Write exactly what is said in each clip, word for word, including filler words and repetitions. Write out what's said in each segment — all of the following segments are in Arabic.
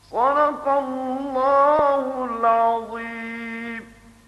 صدق الله العظيم.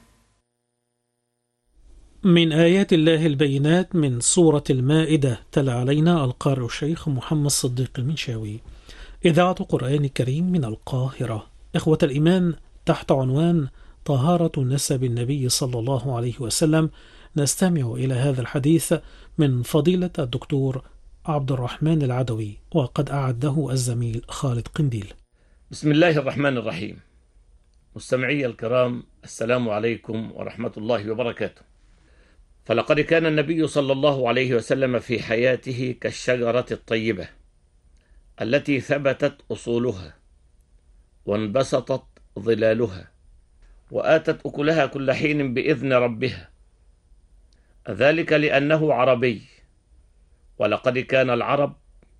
من آيات الله البينات من سورة المائدة، تلا علينا القارئ الشيخ محمد صديق المنشاوي. إذاعة قرآن الكريم من القاهرة. إخوة الإيمان، تحت عنوان طهارة نسب النبي صلى الله عليه وسلم نستمع إلى هذا الحديث من فضيلة الدكتور عبد الرحمن العدوي، وقد أعده الزميل خالد قنديل. بسم الله الرحمن الرحيم. مستمعي الكرام، السلام عليكم ورحمة الله وبركاته. فلقد كان النبي صلى الله عليه وسلم في حياته كالشجرة الطيبة التي ثبتت أصولها وانبسطت ظلالها وآتت أكلها كل حين بإذن ربها، ذلك لأنه عربي. ولقد كان العرب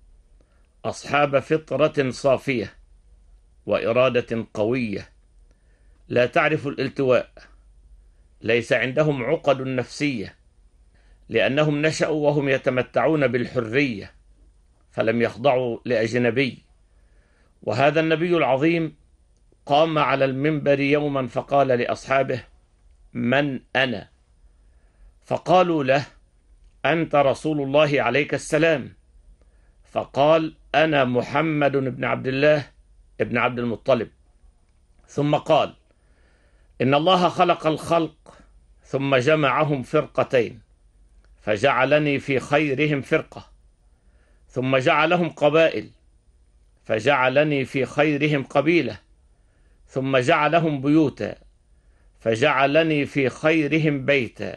أصحاب فطرة صافية وإرادة قوية لا تعرف الالتواء، ليس عندهم عقد نفسية، لأنهم نشأوا وهم يتمتعون بالحرية فلم يخضعوا لأجنبي. وهذا النبي العظيم قام على المنبر يوما فقال لأصحابه: من أنا؟ فقالوا له: أنت رسول الله عليك السلام. فقال: أنا محمد بن عبد الله ابن عبد المطلب. ثم قال: إن الله خلق الخلق ثم جمعهم فرقتين فجعلني في خيرهم فرقة، ثم جعلهم قبائل فجعلني في خيرهم قبيلة، ثم جعلهم بيوتا فجعلني في خيرهم بيتا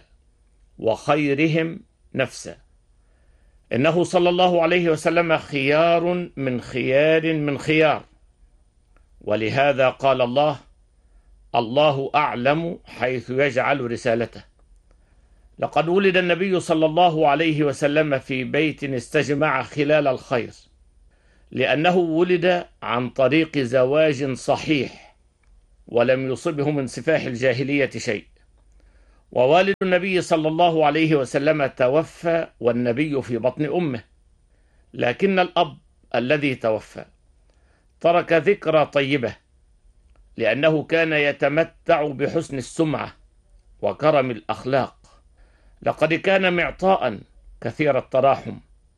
وخيرهم نفسا. إنه صلى الله عليه وسلم خيار من خيار من خيار، ولهذا قال الله: الله أعلم حيث يجعل رسالته. لقد ولد النبي صلى الله عليه وسلم في بيت استجمع خلال الخير، لأنه ولد عن طريق زواج صحيح ولم يصبه من سفاح الجاهلية شيء. ووالد النبي صلى الله عليه وسلم توفى والنبي في بطن أمه، لكن الأب الذي توفى ترك ذكرى طيبة، لأنه كان يتمتع بحسن السمعة وكرم الأخلاق. لقد كان معطاء كثير التراحم،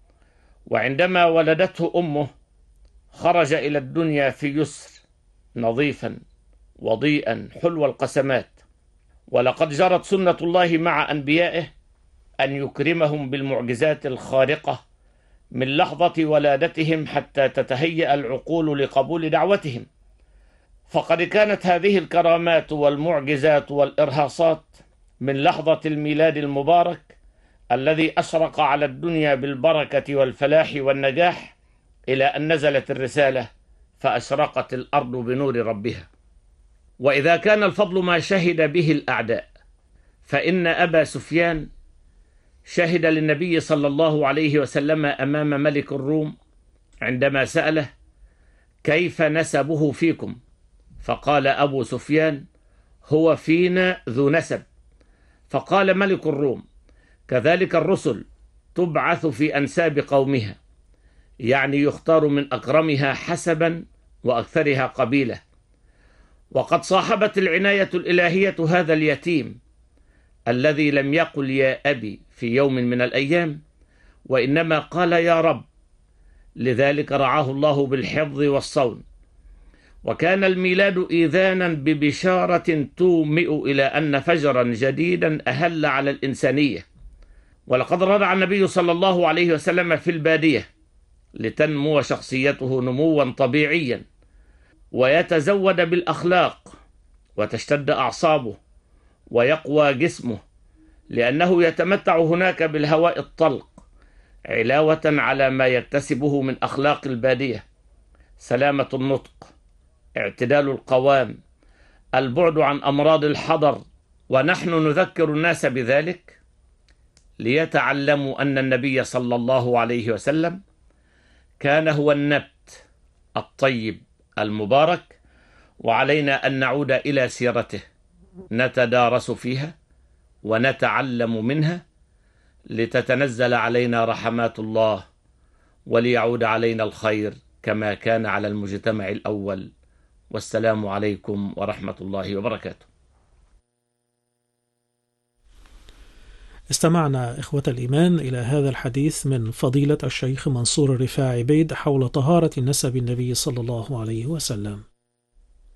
وعندما ولدته أمه خرج إلى الدنيا في يسر، نظيفا وضيئا حلو القسمات. ولقد جرت سنة الله مع أنبيائه أن يكرمهم بالمعجزات الخارقة من لحظة ولادتهم حتى تتهيأ العقول لقبول دعوتهم. فقد كانت هذه الكرامات والمعجزات والإرهاصات من لحظة الميلاد المبارك الذي أشرق على الدنيا بالبركة والفلاح والنجاح، إلى أن نزلت الرسالة فأشرقت الأرض بنور ربها. وإذا كان الفضل ما شهد به الأعداء، فإن أبا سفيان شهد للنبي صلى الله عليه وسلم أمام ملك الروم عندما سأله: كيف نسبه فيكم؟ فقال أبو سفيان: هو فينا ذو نسب. فقال ملك الروم: كذلك الرسل تبعث في أنساب قومها، يعني يختار من أكرمها حسبا وأكثرها قبيلة. وقد صاحبت العناية الإلهية هذا اليتيم الذي لم يقل يا أبي في يوم من الأيام، وإنما قال يا رب، لذلك رعاه الله بالحفظ والصون. وكان الميلاد إيذانا ببشارة تومئ إلى أن فجرا جديدا أهل على الإنسانية. ولقد رضع النبي صلى الله عليه وسلم في البادية لتنمو شخصيته نموا طبيعيا، ويتزود بالأخلاق وتشتد أعصابه ويقوى جسمه، لأنه يتمتع هناك بالهواء الطلق علاوة على ما يكتسبه من أخلاق البادية: سلامة النطق، اعتدال القوام، البعد عن أمراض الحضر. ونحن نذكر الناس بذلك ليتعلموا أن النبي صلى الله عليه وسلم كان هو النبت الطيب المبارك، وعلينا أن نعود إلى سيرته نتدارس فيها ونتعلم منها لتتنزل علينا رحمات الله وليعود علينا الخير كما كان على المجتمع الأول. والسلام عليكم ورحمة الله وبركاته. استمعنا إخوة الإيمان إلى هذا الحديث من فضيلة الشيخ منصور الرفاعي بيد حول طهارة نسب النبي صلى الله عليه وسلم.